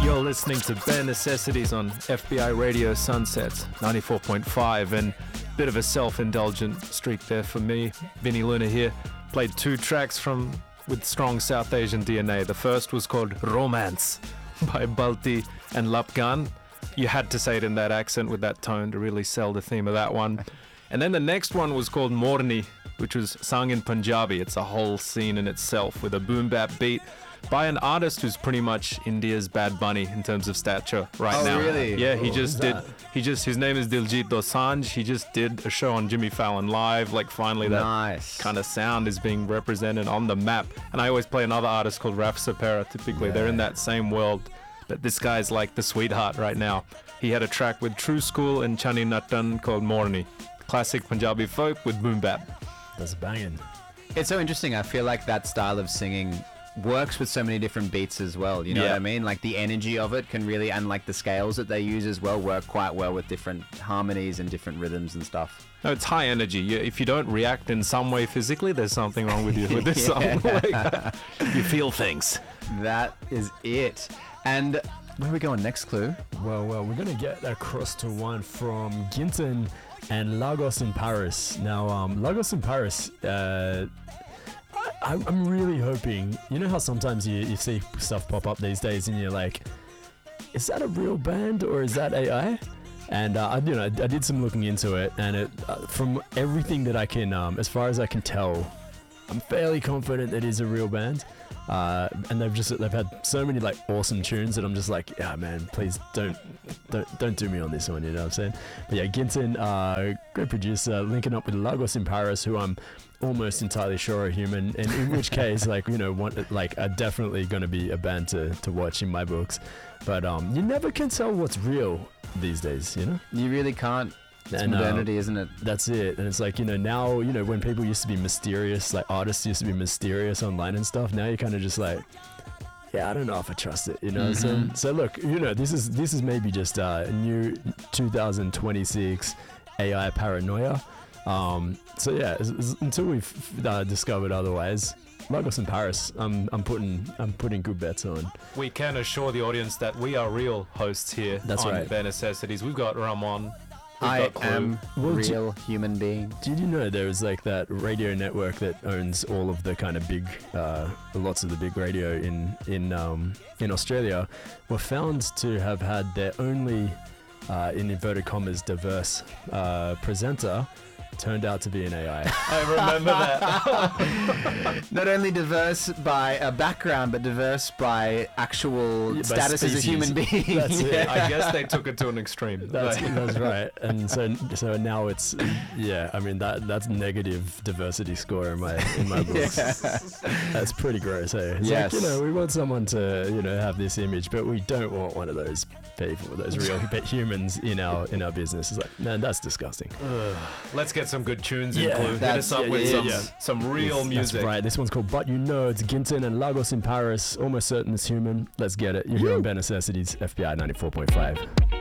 You're listening to Bare Necessities on FBI Radio Sunset 94.5, and bit of a self-indulgent streak there for me. Vinny Luna here. Played two tracks with strong South Asian DNA. The first was called Romance by Balti and Lapgan. You had to say it in that accent with that tone to really sell the theme of that one. And then the next one was called Morni, which was sung in Punjabi. It's a whole scene in itself with a boom bap beat by an artist who's pretty much India's Bad Bunny in terms of stature right now. Oh, really? Yeah, his name is Diljit Dosanjh. He just did a show on Jimmy Fallon Live. Like, finally that kind of sound is being represented on the map. And I always play another artist called Raf Sapera. Typically, they're in that same world. But this guy's like the sweetheart right now. He had a track with True School and Chani Nattan called Morni. Classic Punjabi folk with boom bap. That's banging. It's so interesting. I feel like that style of singing works with so many different beats as well. You know what I mean? Like the energy of it can really, and like the scales that they use as well, work quite well with different harmonies and different rhythms and stuff. No, it's high energy. If you don't react in some way physically, there's something wrong with you with this song. Like, you feel things. That is it. And where are we going next, Clue? Well, we're going to get across to one from Ginton and Lagos in Paris. Now, Lagos in Paris, I'm really hoping, you know how sometimes you see stuff pop up these days and you're like, is that a real band or is that AI? And I did some looking into it, and it from everything that I can, as far as I can tell, I'm fairly confident it is a real band. And they've had so many like awesome tunes that I'm just like, yeah, man, please don't do me on this one, you know what I'm saying? But yeah, Ginton, great producer, linking up with Lagos in Paris, who I'm almost entirely sure are human, and in which case, like, you know, are definitely going to be a band to watch in my books. But you never can tell what's real these days, you know? You really can't. It's modernity, isn't it? That's it. And it's like, you know, now, you know, when people used to be mysterious, like artists used to be mysterious online and stuff, now you're kind of just like, yeah, I don't know if I trust it, you know? Mm-hmm. So look, you know, this is maybe just a new 2026 AI paranoia. So yeah, until we've discovered otherwise, Lagos in Paris, I'm putting good bets on. We can assure the audience that we are real hosts here. That's on right. Bare Necessities. We've got Ramon. I am real human being. Did you know there is like that radio network that owns all of the kind of big, lots of the big radio in Australia, were found to have had their only, in inverted commas, diverse presenter turned out to be an AI. I remember that. Not only diverse by a background, but diverse by actual status as a human being. That's it. I guess they took it to an extreme. That's right. And so now it's, yeah, I mean, that's negative diversity score in my books. Yeah. That's pretty gross, eh? It's yes. like, you know, we want someone to, you know, have this image, but we don't want one of those people, those real humans in our business. It's like, man, that's disgusting. Let's get some good tunes in, Yeah, Clue. Hit us up with some real music. That's right. This one's called But You Know. It's Ginton and Lagos in Paris. Almost certain it's human. Let's get it. You're here on Bare Necessities, FBI 94.5.